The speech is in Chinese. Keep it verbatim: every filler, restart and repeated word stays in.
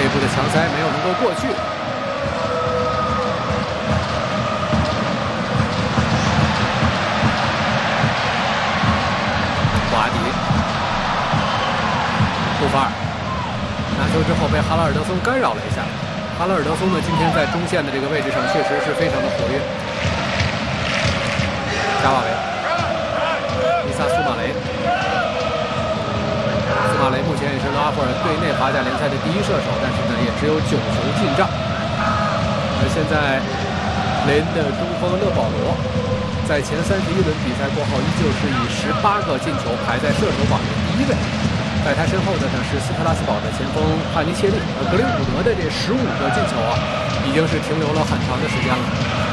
背部的强塞没有能够过去。布阿迪，布法尔拿球之后被哈拉尔德松干扰了一下。哈拉尔德松呢，今天在中线的这个位置上确实是非常的活跃。扎瓦维，伊萨苏马雷。 马雷目前也是勒阿弗尔队内法甲联赛的第一射手，但是呢，也只有九球进账。而现在，雷恩的中锋勒保罗，在前三十一轮比赛过后，依旧是以十八个进球排在射手榜的第一位。在他身后的呢是斯特拉斯堡的前锋帕尼切利，而格林伍德的这十五个进球啊，已经是停留了很长的时间了。